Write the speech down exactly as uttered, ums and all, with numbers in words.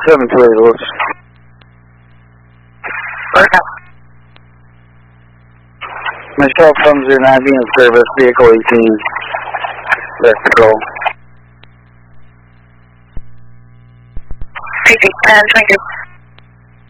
seven two eight, Lewis. Michelle from zero nine being in service, vehicle eighteen. Left patrol. Thank you.